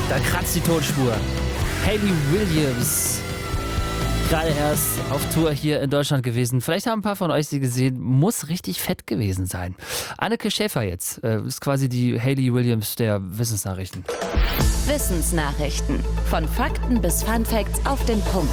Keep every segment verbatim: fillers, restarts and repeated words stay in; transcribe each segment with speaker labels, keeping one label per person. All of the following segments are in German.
Speaker 1: Da kratzt die Tonspur. Hayley Williams. Gerade erst auf Tour hier in Deutschland gewesen. Vielleicht haben ein paar von euch sie gesehen. Muss richtig fett gewesen sein. Anneke Schäfer jetzt. Äh, ist quasi die Hayley Williams der Wissensnachrichten.
Speaker 2: Wissensnachrichten. Von Fakten bis Funfacts auf den Punkt.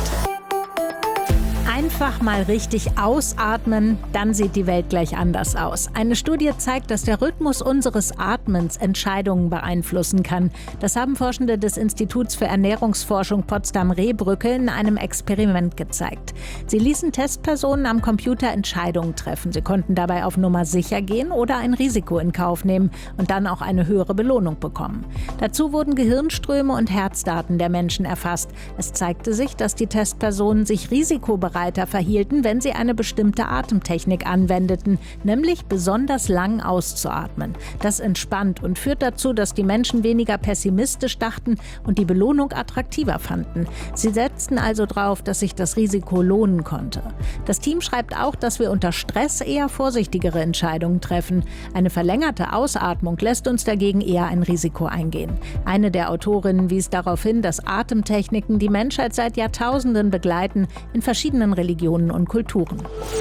Speaker 3: Einfach mal richtig ausatmen, dann sieht die Welt gleich anders aus. Eine Studie zeigt, dass der Rhythmus unseres Atmens Entscheidungen beeinflussen kann. Das haben Forschende des Instituts für Ernährungsforschung Potsdam-Rehbrücke in einem Experiment gezeigt. Sie ließen Testpersonen am Computer Entscheidungen treffen. Sie konnten dabei auf Nummer sicher gehen oder ein Risiko in Kauf nehmen und dann auch eine höhere Belohnung bekommen. Dazu wurden Gehirnströme und Herzdaten der Menschen erfasst. Es zeigte sich, dass die Testpersonen sich risikobereiter verhielten, wenn sie eine bestimmte Atemtechnik anwendeten, nämlich besonders lang auszuatmen. Das entspannt und führt dazu, dass die Menschen weniger pessimistisch dachten und die Belohnung attraktiver fanden. Sie setzten also darauf, dass sich das Risiko lohnen konnte. Das Team schreibt auch, dass wir unter Stress eher vorsichtigere Entscheidungen treffen. Eine verlängerte Ausatmung lässt uns dagegen eher ein Risiko eingehen. Eine der Autorinnen wies darauf hin, dass Atemtechniken die Menschheit seit Jahrtausenden begleiten, in verschiedenen Religionen und Kulturen.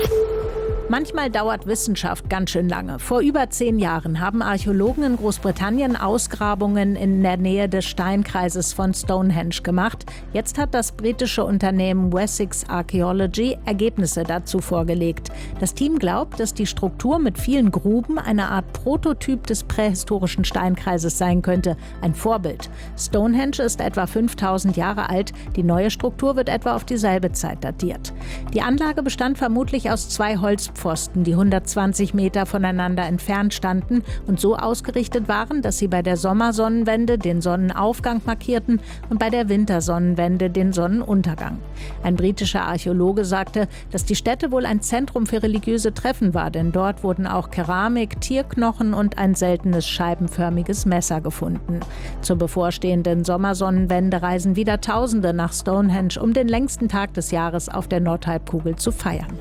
Speaker 3: Manchmal dauert Wissenschaft ganz schön lange. Vor über zehn Jahren haben Archäologen in Großbritannien Ausgrabungen in der Nähe des Steinkreises von Stonehenge gemacht. Jetzt hat das britische Unternehmen Wessex Archaeology Ergebnisse dazu vorgelegt. Das Team glaubt, dass die Struktur mit vielen Gruben eine Art Prototyp des prähistorischen Steinkreises sein könnte, ein Vorbild. Stonehenge ist etwa fünftausend Jahre alt, die neue Struktur wird etwa auf dieselbe Zeit datiert. Die Anlage bestand vermutlich aus zwei Holzpfosten, die hundertzwanzig Meter voneinander entfernt standen und so ausgerichtet waren, dass sie bei der Sommersonnenwende den Sonnenaufgang markierten und bei der Wintersonnenwende den Sonnenuntergang. Ein britischer Archäologe sagte, dass die Stätte wohl ein Zentrum für religiöse Treffen war, denn dort wurden auch Keramik, Tierknochen und ein seltenes scheibenförmiges Messer gefunden. Zur bevorstehenden Sommersonnenwende reisen wieder Tausende nach Stonehenge, um den längsten Tag des Jahres auf der Nordhalbkugel zu feiern.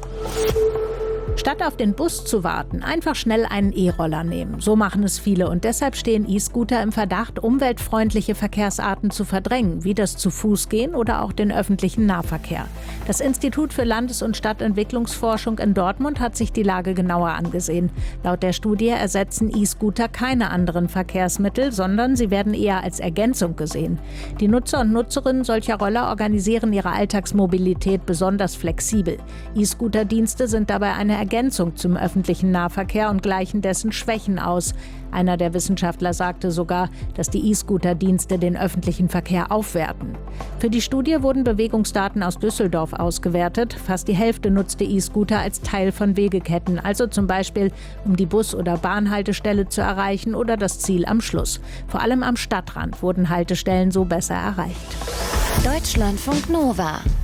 Speaker 3: Statt auf den Bus zu warten, einfach schnell einen E-Roller nehmen. So machen es viele und deshalb stehen E-Scooter im Verdacht, umweltfreundliche Verkehrsarten zu verdrängen, wie das Zu-Fuß-Gehen oder auch den öffentlichen Nahverkehr. Das Institut für Landes- und Stadtentwicklungsforschung in Dortmund hat sich die Lage genauer angesehen. Laut der Studie ersetzen E-Scooter keine anderen Verkehrsmittel, sondern sie werden eher als Ergänzung gesehen. Die Nutzer und Nutzerinnen solcher Roller organisieren ihre Alltagsmobilität besonders flexibel. E-Scooter-Dienste sind dabei eine Ergänzung zum öffentlichen Nahverkehr und gleichen dessen Schwächen aus. Einer der Wissenschaftler sagte sogar, dass die E-Scooter-Dienste den öffentlichen Verkehr aufwerten. Für die Studie wurden Bewegungsdaten aus Düsseldorf ausgewertet. Fast die Hälfte nutzte E-Scooter als Teil von Wegeketten, also zum Beispiel, um die Bus- oder Bahnhaltestelle zu erreichen oder das Ziel am Schluss. Vor allem am Stadtrand wurden Haltestellen so besser erreicht.
Speaker 2: Deutschlandfunk Nova